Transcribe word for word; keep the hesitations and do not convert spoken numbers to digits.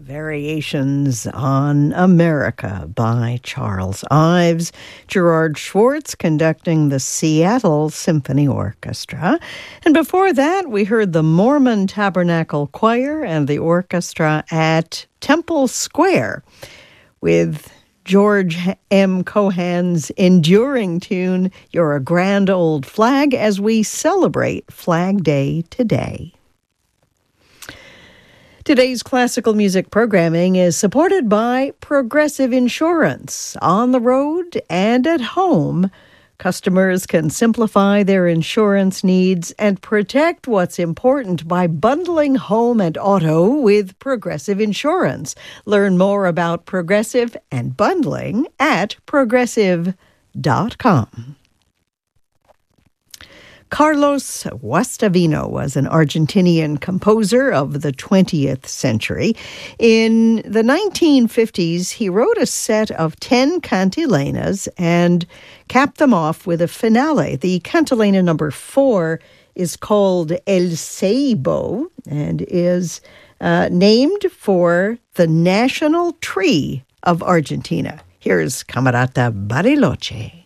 Variations on America by Charles Ives. Gerard Schwartz conducting the Seattle Symphony Orchestra. And before that, we heard the Mormon Tabernacle Choir and the orchestra at Temple Square with George M. Cohan's enduring tune, You're a Grand Old Flag, as we celebrate Flag Day today. Today's classical music programming is supported by Progressive Insurance. On the road and at home, customers can simplify their insurance needs and protect what's important by bundling home and auto with Progressive Insurance. Learn more about Progressive and bundling at progressive dot com. Carlos Guastavino was an Argentinian composer of the twentieth century. In the nineteen fifties, he wrote a set of ten cantilenas and capped them off with a finale. The cantilena number four is called El Ceibo and is uh, named for the national tree of Argentina. Here's Camerata Bariloche.